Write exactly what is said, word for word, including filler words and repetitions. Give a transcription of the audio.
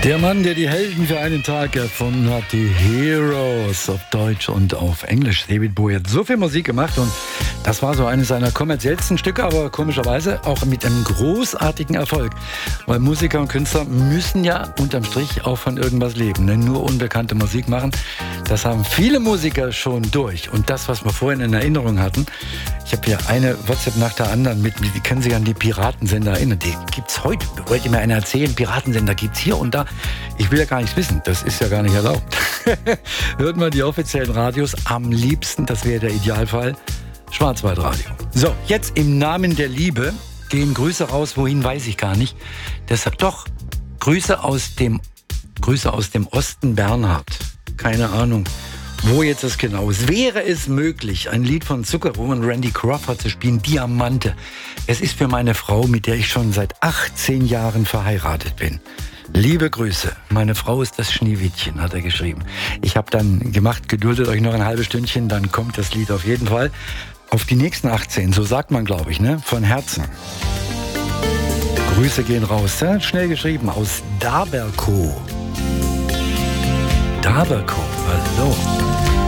Der Mann, der die Helden für einen Tag erfunden hat, die Heroes auf Deutsch und auf Englisch. David Bowie hat so viel Musik gemacht und das war so eines seiner kommerziellsten Stücke, aber komischerweise auch mit einem großartigen Erfolg. Weil Musiker und Künstler müssen ja unterm Strich auch von irgendwas leben, ne? Nur unbekannte Musik machen. Das haben viele Musiker schon durch. Und das, was wir vorhin in Erinnerung hatten, ich habe hier eine WhatsApp nach der anderen mit, die können sich an die Piratensender erinnern. Die gibt's heute, wollte mir einer erzählen, Piratensender gibt's hier und da. Ich will ja gar nichts wissen, das ist ja gar nicht erlaubt. Hört mal die offiziellen Radios, am liebsten, das wäre der Idealfall, Schwarzwaldradio. So, jetzt im Namen der Liebe gehen Grüße raus, wohin weiß ich gar nicht. Deshalb doch, Grüße aus dem, Grüße aus dem Osten Bernhard. Keine Ahnung, wo jetzt das genau ist. Wäre es möglich, ein Lied von Zuckerrohr und Randy Crawford zu spielen, Diamante. Es ist für meine Frau, mit der ich schon seit achtzehn Jahren verheiratet bin. Liebe Grüße, meine Frau ist das Schneewittchen, hat er geschrieben. Ich habe dann gemacht, geduldet euch noch ein halbes Stündchen, dann kommt das Lied auf jeden Fall. Auf die nächsten achtzehn, so sagt man, glaube ich, ne? Von Herzen. Grüße gehen raus, ja? Schnell geschrieben, aus Daberkow. Daberkow, hallo.